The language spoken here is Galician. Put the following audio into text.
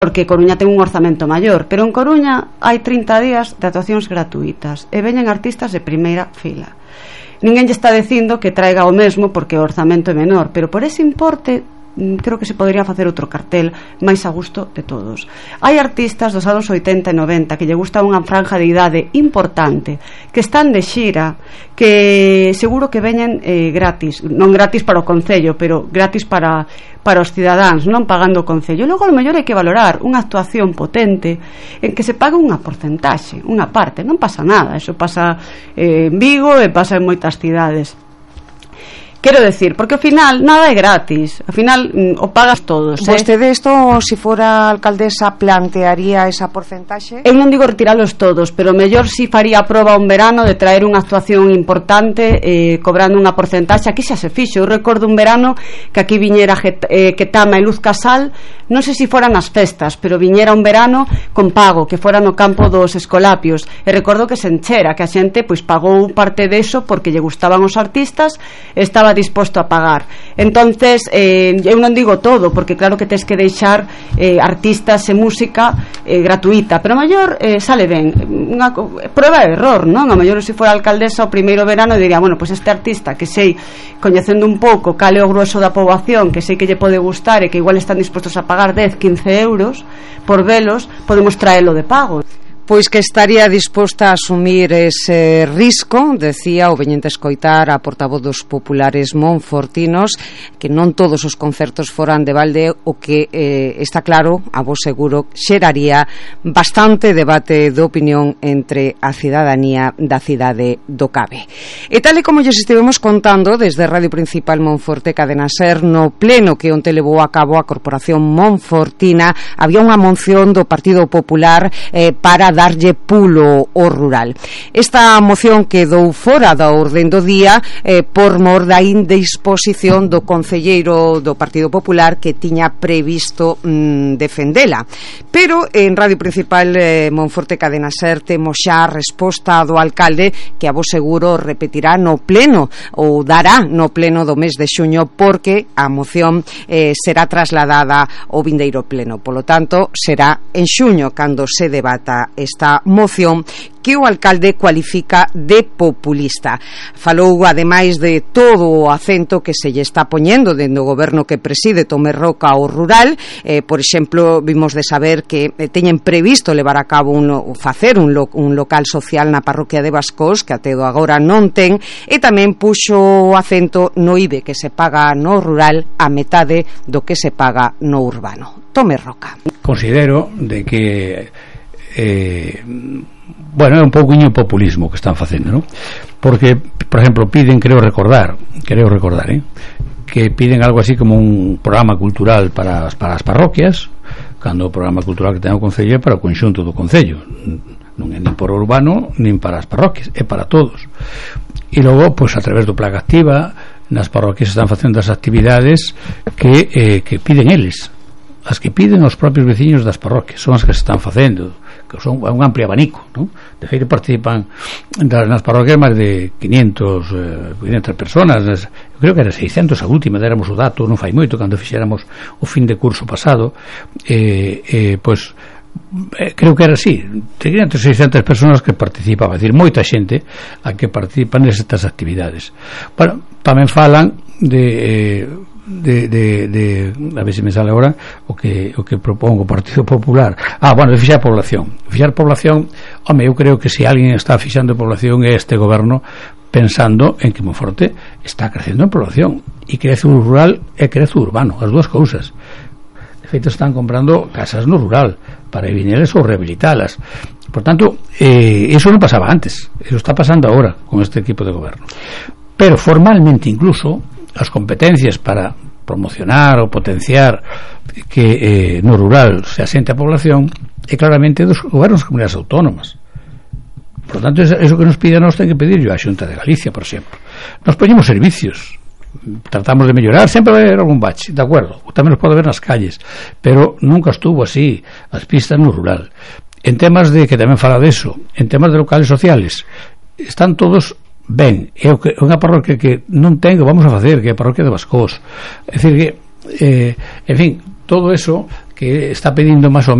porque Coruña ten un orzamento maior, pero en Coruña hai 30 días de actuacións gratuitas e veñen artistas de primeira fila. Ninguén lle está dicindo que traiga o mesmo porque o orzamento é menor, pero por ese importe creo que se podría facer outro cartel máis a gusto de todos. Hai artistas dos anos 80 e 90 que lle gusta unha franja de idade importante, que están de xira, que seguro que veñen gratis, non gratis para o Concello, pero gratis para os cidadáns, non pagando o Concello. E logo o mellor hai que valorar unha actuación potente en que se paga unha porcentaxe, unha parte, non pasa nada, eso pasa en Vigo e pasa en moitas cidades. Quero decir, porque ao final nada é gratis, ao final o pagas todos. Vostede isto, se fora alcaldesa, plantearía esa porcentaxe? Eu non digo retiralos todos, pero mellor si faría a proba un verano de traer unha actuación importante cobrando unha porcentaxe. Aquí xa se fixo, eu recordo un verano que aquí viñera Ketama e Luz Casal, non sei se foran as festas, pero viñera un verano con pago, que fora no campo dos Escolapios, e recordo que se enchera, que a xente pois pagou parte deso porque lle gustaban os artistas, estaba disposto a pagar. Entonces eu non digo todo, porque claro que tens que deixar artistas e música gratuita, pero a mellor sale ben unha prueba de error, non? A mellor se fora alcaldesa o primeiro verano diría, bueno, pues este artista que sei, coñecendo un pouco cal é o grueso da poboación, que sei que lle pode gustar e que igual están dispostos a pagar 10, 15 euros por velos, podemos traelo de pago. Pois que estaría disposta a asumir ese risco, decía o veñente escoitar a portavoz dos populares monfortinos, que non todos os concertos foran de balde, o que está claro, a vos seguro, xeraría bastante debate de opinión entre a cidadanía da cidade do Cabe. E tal e como lles estivemos contando desde Radio Principal Monforte Cadena Ser, no pleno que onte levou a cabo a Corporación Monfortina, había unha moción do Partido Popular para darlle pulo ao rural. Esta moción quedou fora da orden do día por mor da indisposición do concelleiro do Partido Popular que tiña previsto defendela. Pero en Radio Principal Monforte Cadena Ser temos xa a resposta do alcalde, que a vos seguro repetirá no pleno ou dará no pleno do mes de xuño, porque a moción será trasladada ao vindeiro pleno. Polo tanto, será en xuño cando se debata esta moción que o alcalde cualifica de populista. Falou ademais de todo o acento que se lle está poñendo dentro do goberno que preside Tomé Roca ao rural. Por exemplo, vimos de saber que teñen previsto levar a cabo un local social na parroquia de Bascós, que até do agora non ten, e tamén puxo o acento no IBE que se paga no rural a metade do que se paga no urbano. Tomé Roca. Considero de que bueno, é un pouquiño populismo que están facendo, non? Porque, por exemplo, piden, creo recordar, que piden algo así como un programa cultural para as parroquias, cando o programa cultural que ten o Concello é para o conxunto do Concello, non é nin por urbano nin para as parroquias, é para todos. E logo, pois, a través do Plaga Activa, nas parroquias están facendo as actividades que piden eles, as que piden os propios veciños das parroquias, son as que se están facendo, que son un amplio abanico, ¿no? De feito participan nas parroquias máis de 500 personas, creo que era 600 a última, déramos o dato, non fai moito, cando fixéramos o fin de curso pasado, pois creo que era así, 500 600 personas que participaban, é dicir, moita xente a que participan nestas actividades. Bueno, tamén falan de a ver se me sale agora o que propón o Partido Popular, bueno, de fixar población, home, eu creo que se alguén está fixando población é este goberno, pensando en que Monforte está crecendo en población, e crece o rural e crece o urbano, as dúas cousas. De feito, están comprando casas no rural para viñeles ou rehabilitalas. Por tanto, eso non pasaba antes, eso está pasando agora con este equipo de goberno. Pero formalmente, incluso, as competencias para promocionar ou potenciar que no rural se asente a población é claramente dos gobernos das comunidades autónomas. Por tanto, eso que nos pide a nós ten que pedir a Xunta de Galicia, por exemplo. Nos poñemos servicios, tratamos de mellorar, sempre vai haber algún bache, de acordo, tamén nos pode ver nas calles, pero nunca estuvo así as pistas no rural. En temas de, que tamén fala de eso, en temas de locales sociales, están todos ben, é unha parroquia que non ten que vamos a facer, que é a parroquia de Bascós, é dicir que en fin, todo eso que está pedindo máis ou